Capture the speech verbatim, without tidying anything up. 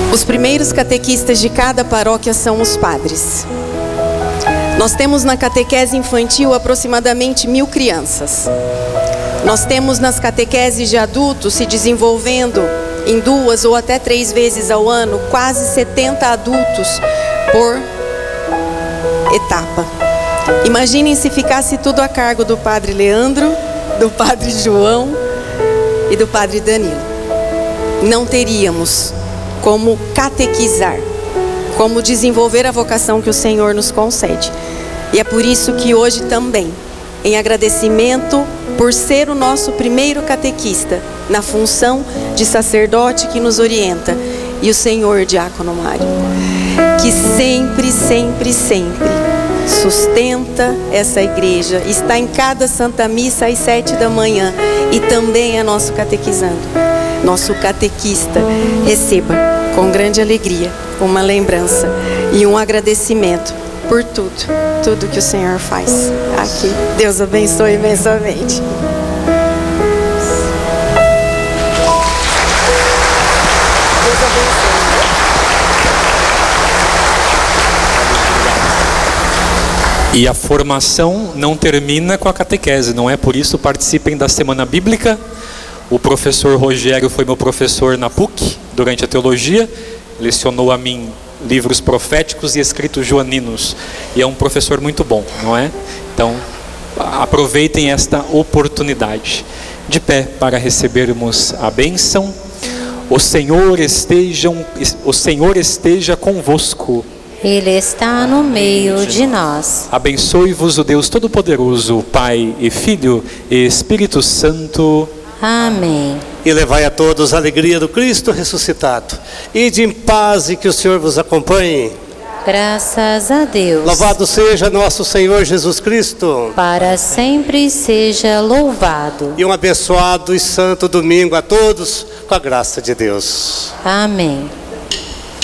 Os primeiros catequistas de cada paróquia são os padres. Nós temos na catequese infantil aproximadamente mil crianças. Nós temos nas catequeses de adultos se desenvolvendo em duas ou até três vezes ao ano, quase setenta adultos por etapa. Imaginem se ficasse tudo a cargo do padre Leandro, do padre João e do padre Danilo. Não teríamos como catequizar, como desenvolver a vocação que o Senhor nos concede. E é por isso que hoje também, em agradecimento por ser o nosso primeiro catequista, na função de sacerdote que nos orienta, e o Senhor Diácono Mário, que sempre, sempre, sempre sustenta essa igreja, está em cada Santa Missa às sete da manhã e também é nosso catequizando, nosso catequista. Receba com grande alegria uma lembrança e um agradecimento por tudo, tudo que o Senhor faz aqui. Deus abençoe imensamente. E a formação não termina com a catequese, não é? Por isso participem da Semana Bíblica. O professor Rogério foi meu professor na P U C durante a teologia, lecionou a mim livros proféticos e escritos joaninos, e é um professor muito bom, não é? Então, aproveitem esta oportunidade. De pé para recebermos a bênção. O Senhor esteja, o Senhor esteja convosco. Ele está no meio de nós. Abençoe-vos o Deus Todo-Poderoso, Pai e Filho e Espírito Santo. Amém. E levai a todos a alegria do Cristo ressuscitado. Ide em paz e que o Senhor vos acompanhe. Graças a Deus. Louvado seja nosso Senhor Jesus Cristo. Para sempre seja louvado. E um abençoado e santo domingo a todos, com a graça de Deus. Amém.